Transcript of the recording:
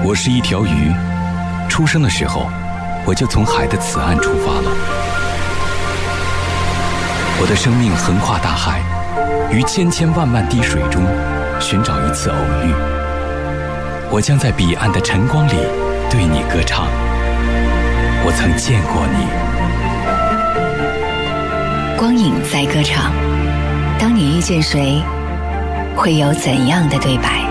我是一条鱼，出生的时候我就从海的此岸出发了。我的生命横跨大海，于千千万万滴水中寻找一次偶遇。我将在彼岸的晨光里对你歌唱。我曾见过你。 光影在歌唱，当你遇见谁，会有怎样的对白？